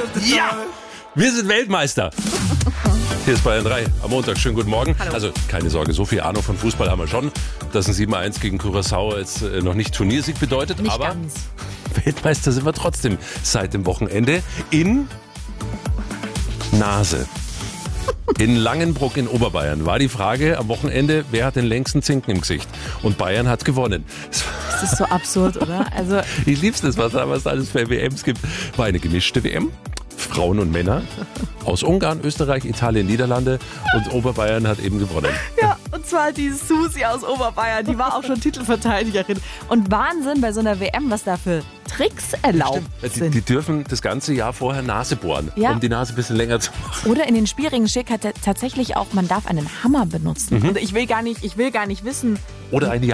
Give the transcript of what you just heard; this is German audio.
Ja, wir sind Weltmeister. Hier ist Bayern 3 am Montag. Schönen guten Morgen. Hallo. Also keine Sorge, so viel Ahnung von Fußball haben wir schon, dass ein 7-1 gegen Curaçao jetzt noch nicht Turniersieg bedeutet. Nicht aber ganz. Weltmeister sind wir trotzdem seit dem Wochenende in Nase. In Langenbruck in Oberbayern war die Frage am Wochenende, wer hat den längsten Zinken im Gesicht? Und Bayern hat gewonnen. Das ist so absurd, oder? Also, Ich lieb's das, was es alles für WMs gibt. War eine gemischte WM. Frauen und Männer aus Ungarn, Österreich, Italien, Niederlande und Oberbayern hat eben gewonnen. ja, und zwar die Susi aus Oberbayern, die war auch schon Titelverteidigerin. Und Wahnsinn bei so einer WM, was da für Tricks erlaubt sind. Die dürfen das ganze Jahr vorher Nase bohren, Ja. um die Nase ein bisschen länger zu machen. Oder in den Spielregeln steht tatsächlich auch, man darf einen Hammer benutzen. Und ich will gar nicht wissen, Oder ein